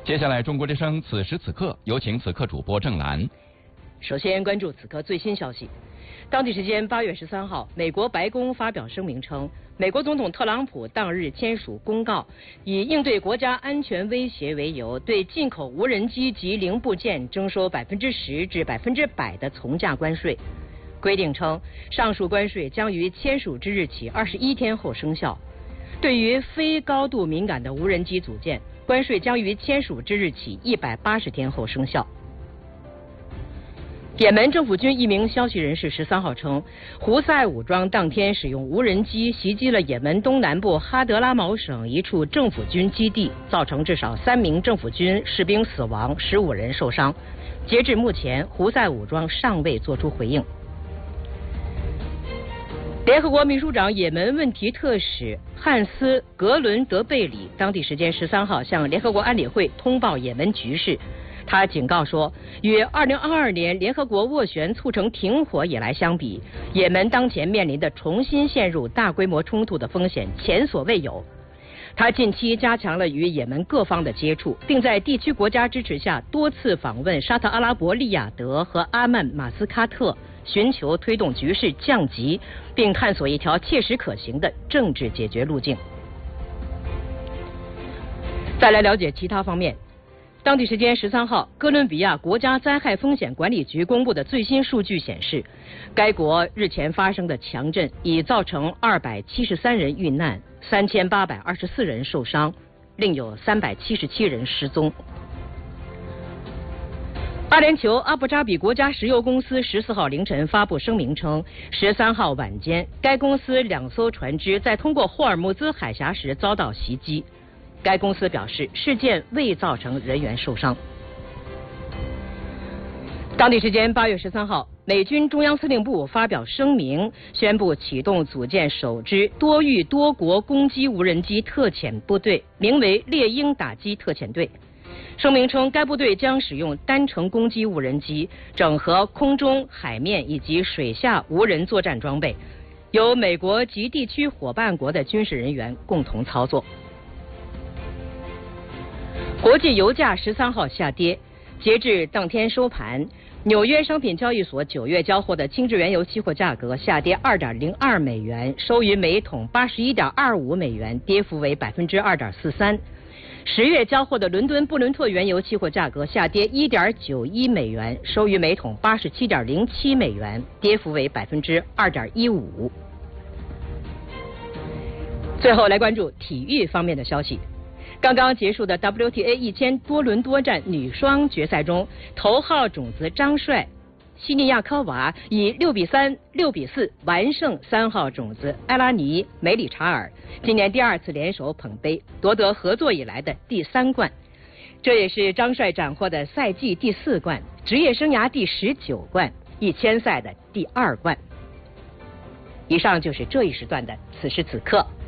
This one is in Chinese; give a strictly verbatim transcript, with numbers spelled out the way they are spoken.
接下来，中国之声此时此刻，有请此刻主播郑兰。 首先关注此刻最新消息。当地时间八月十三号，美国白宫发表声明称，美国总统特朗普当日签署公告，以应对国家安全威胁为由，对进口无人机及零部件征收百分之十至百分之百的从价关税。规定称，上述关税将于签署之日起二十一天后生效。对于非高度敏感的无人机组件，关税将于签署之日起一百八十天后生效。也门政府军一名消息人士十三号称，胡塞武装当天使用无人机袭击了也门东南部哈德拉毛省一处政府军基地，造成至少三名政府军士兵死亡，十五人受伤。截至目前，胡塞武装尚未作出回应。联合国秘书长也门问题特使汉斯·格伦德贝里当地时间十三号向联合国安理会通报也门局势。他警告说，与二零二二年联合国斡旋促成停火以来相比，也门当前面临的重新陷入大规模冲突的风险前所未有。他近期加强了与也门各方的接触，并在地区国家支持下多次访问沙特阿拉伯利雅得和阿曼马斯喀特，寻求推动局势降级，并探索一条切实可行的政治解决路径。再来了解其他方面。当地时间十三号，哥伦比亚国家灾害风险管理局公布的最新数据显示，该国日前发生的强震已造成二百七十三人遇难，三千八百二十四人受伤，另有三百七十七人失踪。阿联酋阿布扎比国家石油公司十四号凌晨发布声明称，十三号晚间，该公司两艘船只在通过霍尔木兹海峡时遭到袭击。该公司表示，事件未造成人员受伤。当地时间八月十三号，美军中央司令部发表声明，宣布启动组建首支多域多国攻击无人机特遣部队，名为猎鹰打击特遣队。声明称，该部队将使用单程攻击无人机，整合空中、海面以及水下无人作战装备，由美国及地区伙伴国的军事人员共同操作。国际油价十三号下跌，截至当天收盘，纽约商品交易所九月交货的轻质原油期货价格下跌二点零二美元，收于每桶八十一点二五美元，跌幅为百分之二点四三。十月交货的伦敦布伦特原油期货价格下跌一点九一美元，收于每桶八十七点零七美元，跌幅为百分之二点一五。最后来关注体育方面的消息。刚刚结束的 W T A 一千多伦多站女双决赛中，头号种子张帅、西尼亚科娃以六比三、六比四完胜三号种子埃拉尼、梅里查尔，今年第二次联手捧杯，夺得合作以来的第三冠。这也是张帅斩获的赛季第四冠，职业生涯第十九冠，一千赛的第二冠。以上就是这一时段的此时此刻。